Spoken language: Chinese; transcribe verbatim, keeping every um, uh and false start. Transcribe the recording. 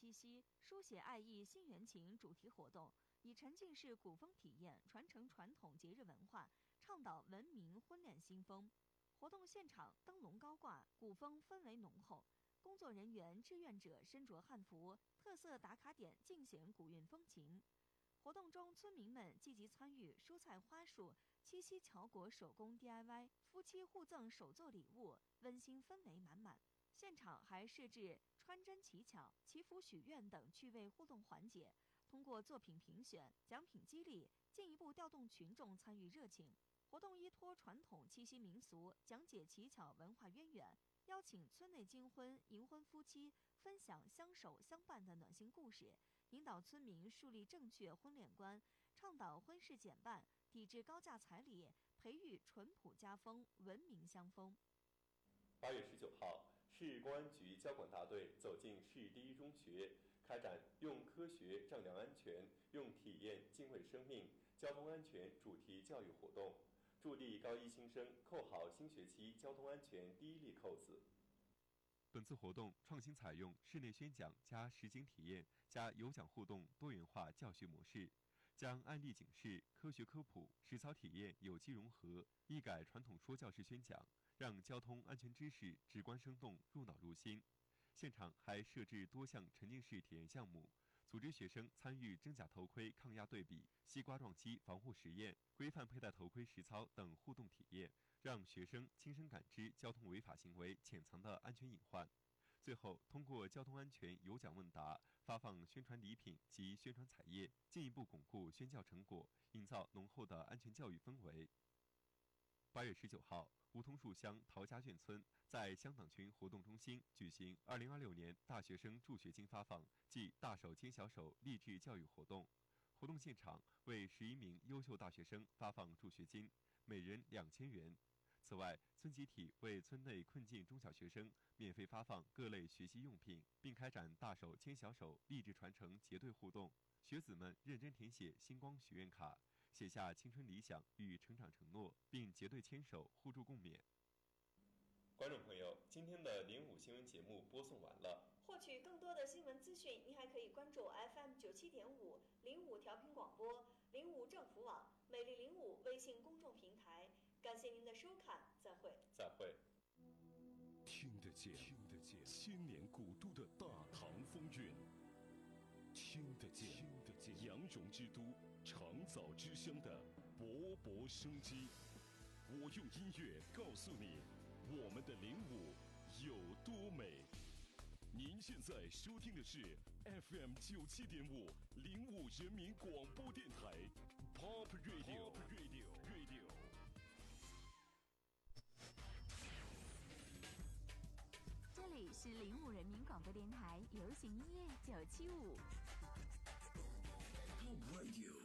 七夕，书写爱意新元情主题活动，以沉浸式古风体验传承传统节日文化，倡导文明婚恋新风。活动现场灯笼高挂，古风氛围浓厚，工作人员、志愿者身着汉服，特色打卡点尽显古韵风情。活动中，村民们积极参与蔬菜花束、七夕巧果手工 D I Y， 夫妻互赠手作礼物，温馨氛围满满。现场还设置穿针乞巧、祈福许愿等趣味互动环节，通过作品评选、奖品激励，进一步调动群众参与热情。活动依托传统七夕民俗，讲解乞巧文化渊源，邀请村内金婚、银婚夫妻分享相守相伴的暖心故事，引导村民树立正确婚恋观，倡导婚事简办，抵制高价彩礼，培育淳朴家风、文明乡风。 八月十九号，市公安局交管大队走进市第一中学，开展用科学丈量安全、用体验敬畏生命交通安全主题教育活动，助力高一新生扣好新学期交通安全第一粒扣子。 本次活动创新采用室内宣讲加实景体验加有奖互动多元化教学模式，将案例警示、科学科普、实操体验有机融合，一改传统说教式宣讲，让交通安全知识直观生动、入脑入心。现场还设置多项沉浸式体验项目，组织学生参与真假头盔抗压对比、西瓜撞击防护实验、规范佩戴头盔实操等互动体验，让学生亲身感知交通违法行为潜藏的安全隐患。最后，通过交通安全有奖问答、发放宣传礼品及宣传彩页，进一步巩固宣教成果，营造浓厚的安全教育氛围。八月十九号，梧桐树乡陶家眷村在乡党群活动中心举行二零二六年大学生助学金发放暨大手牵小手励志教育活动。活动现场为十一名优秀大学生发放助学金，每人两千元。此外，村集体为村内困境中小学生免费发放各类学习用品，并开展大手牵小手励志传承结对互动。学子们认真填写星光许愿卡，写下青春理想与成长承诺，并结对牵手互助共勉。 观众朋友，今天的零五新闻节目播送完了。 获取更多的新闻资讯，您还可以关注 F M 九七点五零五调频广播、零五政府网、美丽零五微信公众平台。感谢您的收看，再会。 再会。 听得见，听得见千年古都的大唐风韵，听得见，听得见羊绒之都长枣之乡的勃勃生机。我用音乐告诉你，我们的零五有多美。您现在收听的是 F M 九七点五零五人民广播电台 Pop Radio Pop Radio Radio。 这里是零五人民广播电台流行音乐九七五。 Pop Radio。